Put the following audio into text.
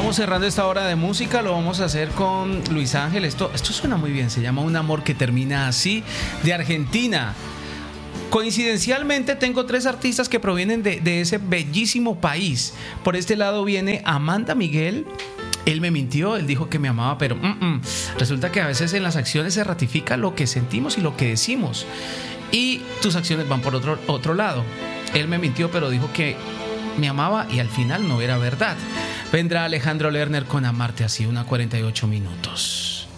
Vamos cerrando esta hora de música, lo vamos a hacer con Luis Ángel. Esto suena muy bien, se llama Un amor que termina así, de Argentina. Coincidencialmente tengo 3 artistas que provienen de ese bellísimo país. Por este lado viene Amanda Miguel. Él me mintió, él dijo que me amaba, pero resulta que a veces en las acciones se ratifica lo que sentimos y lo que decimos. Y tus acciones van por otro lado. Él me mintió, pero dijo que me amaba y al final no era verdad. Vendrá Alejandro Lerner con Amarte así, 1:48 minutos.